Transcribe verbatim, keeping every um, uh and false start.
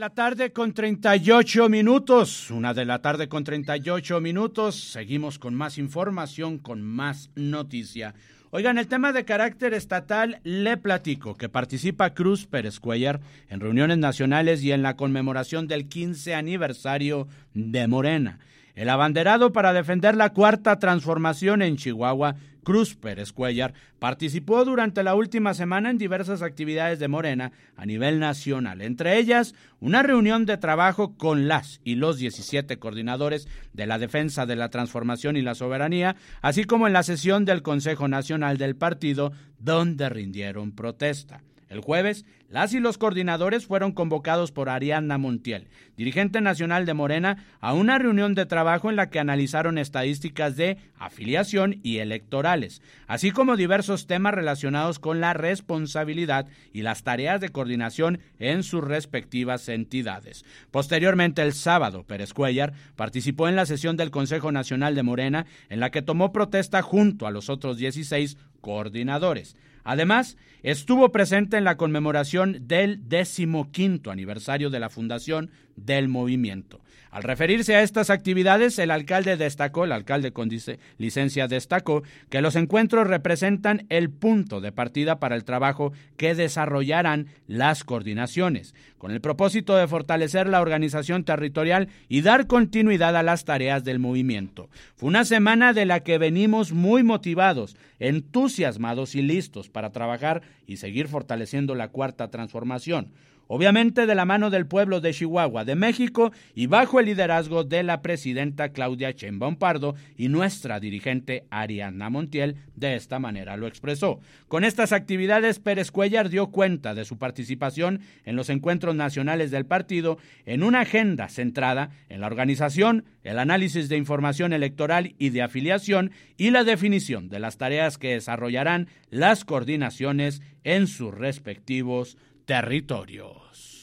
la tarde con treinta y ocho minutos, una de la tarde con treinta y ocho minutos, seguimos con más información, con más noticia. Oigan, el tema de carácter estatal, le platico que participa Cruz Pérez Cuéllar en reuniones nacionales y en la conmemoración del quince aniversario de Morena. El abanderado para defender la cuarta transformación en Chihuahua, Cruz Pérez Cuéllar, participó durante la última semana en diversas actividades de Morena a nivel nacional, entre ellas una reunión de trabajo con las y los diecisiete coordinadores de la defensa de la transformación y la soberanía, así como en la sesión del Consejo Nacional del partido, donde rindieron protesta. El jueves, las y los coordinadores fueron convocados por Ariadna Montiel, dirigente nacional de Morena, a una reunión de trabajo en la que analizaron estadísticas de afiliación y electorales, así como diversos temas relacionados con la responsabilidad y las tareas de coordinación en sus respectivas entidades. Posteriormente, el sábado, Pérez Cuéllar participó en la sesión del Consejo Nacional de Morena, en la que tomó protesta junto a los otros dieciséis coordinadores. Además, estuvo presente en la conmemoración del decimoquinto aniversario de la fundación del movimiento. Al referirse a estas actividades, el alcalde destacó, el alcalde con licencia destacó, que los encuentros representan el punto de partida para el trabajo que desarrollarán las coordinaciones, con el propósito de fortalecer la organización territorial y dar continuidad a las tareas del movimiento. Fue una semana de la que venimos muy motivados, entusiasmados y listos para trabajar y seguir fortaleciendo la cuarta transformación. Obviamente de la mano del pueblo de Chihuahua, de México, y bajo el liderazgo de la presidenta Claudia Sheinbaum Pardo y nuestra dirigente Ariadna Montiel, de esta manera lo expresó. Con estas actividades, Pérez Cuéllar dio cuenta de su participación en los encuentros nacionales del partido en una agenda centrada en la organización, el análisis de información electoral y de afiliación y la definición de las tareas que desarrollarán las coordinaciones en sus respectivos territorios.